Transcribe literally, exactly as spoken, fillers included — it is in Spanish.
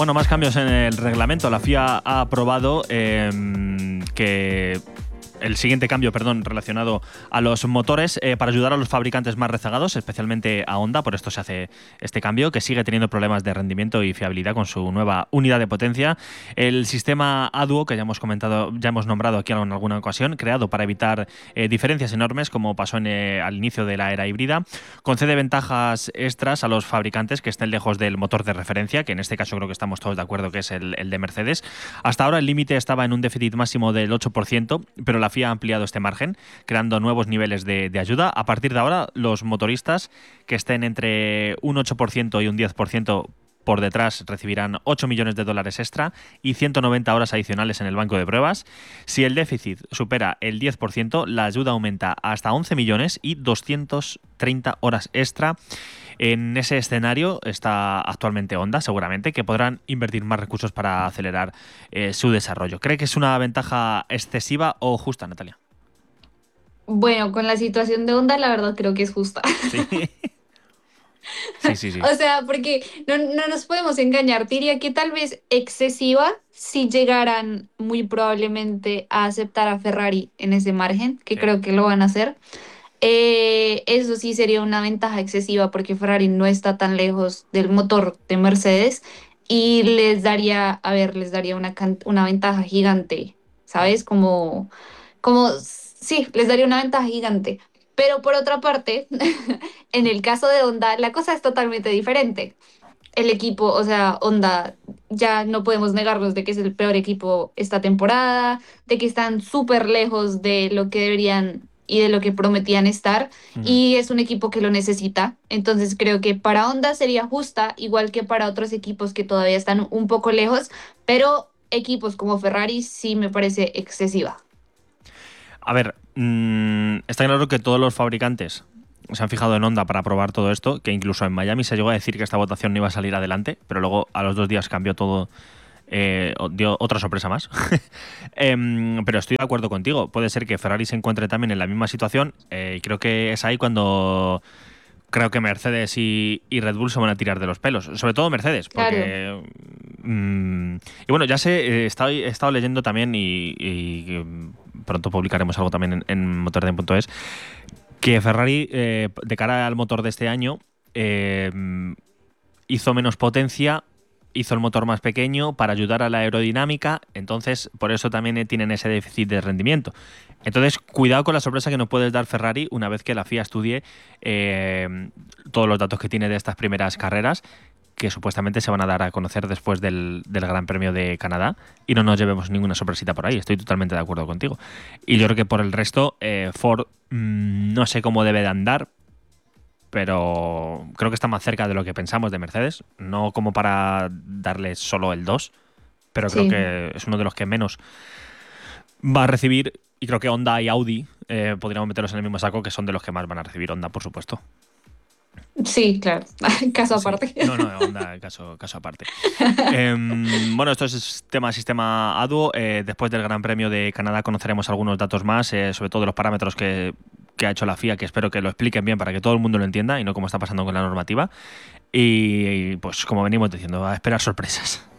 Bueno, más cambios en el reglamento. La F I A ha aprobado eh, que... el siguiente cambio, perdón, relacionado a los motores eh, para ayudar a los fabricantes más rezagados, especialmente a Honda. Por esto se hace este cambio, que sigue teniendo problemas de rendimiento y fiabilidad con su nueva unidad de potencia. El sistema A-Duo, que ya hemos comentado, ya hemos nombrado aquí en alguna ocasión, creado para evitar eh, diferencias enormes, como pasó en, eh, al inicio de la era híbrida, concede ventajas extras a los fabricantes que estén lejos del motor de referencia, que en este caso creo que estamos todos de acuerdo que es el, el de Mercedes. Hasta ahora el límite estaba en un déficit máximo del ocho por ciento, pero la F I A ha ampliado este margen, creando nuevos niveles de, de ayuda. A partir de ahora, los motoristas que estén entre un ocho por ciento y un diez por ciento por detrás recibirán ocho millones de dólares extra y ciento noventa horas adicionales en el banco de pruebas. Si el déficit supera el diez por ciento, la ayuda aumenta hasta once millones y doscientas treinta horas extra. En ese escenario está actualmente Honda, seguramente, que podrán invertir más recursos para acelerar eh, su desarrollo. ¿Cree que es una ventaja excesiva o justa, Natalia? Bueno, con la situación de Honda, la verdad creo que es justa. Sí, sí, sí, sí. O sea, porque no, no nos podemos engañar. Diría que tal vez excesiva si llegaran muy probablemente a aceptar a Ferrari en ese margen, que Sí. creo que lo van a hacer. Eh, eso sí sería una ventaja excesiva porque Ferrari no está tan lejos del motor de Mercedes y les daría, a ver, les daría una, can- una ventaja gigante, ¿sabes? Como, como, sí, les daría una ventaja gigante. Pero por otra parte, en el caso de Honda, la cosa es totalmente diferente. El equipo, o sea, Honda, ya no podemos negarnos de que es el peor equipo esta temporada, de que están súper lejos de lo que deberían y de lo que prometían estar, Ujú. y es un equipo que lo necesita. Entonces creo que para Honda sería justa, igual que para otros equipos que todavía están un poco lejos, pero equipos como Ferrari sí me parece excesiva. A ver, mmm, está claro que todos los fabricantes se han fijado en Honda para probar todo esto, que incluso en Miami se llegó a decir que esta votación no iba a salir adelante, pero luego a los dos días cambió todo, eh, dio otra sorpresa más. Em, pero estoy de acuerdo contigo, puede ser que Ferrari se encuentre también en la misma situación, eh, y creo que es ahí cuando creo que Mercedes y, y Red Bull se van a tirar de los pelos, sobre todo Mercedes, Claro. porque... mm, y bueno, ya sé, eh, he estado, he estado leyendo también y, y pronto publicaremos algo también en, en motordem punto es, que Ferrari, eh, de cara al motor de este año, eh, hizo menos potencia, hizo el motor más pequeño para ayudar a la aerodinámica, entonces por eso también tienen ese déficit de rendimiento. Entonces, cuidado con la sorpresa que nos puedes dar Ferrari una vez que la F I A estudie eh, todos los datos que tiene de estas primeras carreras, que supuestamente se van a dar a conocer después del, del Gran Premio de Canadá, y no nos llevemos ninguna sorpresita por ahí. Estoy totalmente de acuerdo contigo. Y yo creo que por el resto, eh, Ford mmm, no sé cómo debe de andar, pero creo que está más cerca de lo que pensamos de Mercedes. No como para darle solo el dos, pero creo Sí, que es uno de los que menos va a recibir. Y creo que Honda y Audi eh, podríamos meterlos en el mismo saco, que son de los que más van a recibir. Honda, por supuesto. sí, claro. Caso Sí, aparte. no, no, Honda, caso, caso aparte. Eh, bueno, esto es tema sistema A-Duo. Eh, después del Gran Premio de Canadá conoceremos algunos datos más, eh, sobre todo los parámetros que, que ha hecho la F I A, que espero que lo expliquen bien para que todo el mundo lo entienda y no como está pasando con la normativa. Y, y pues como venimos diciendo, a esperar sorpresas.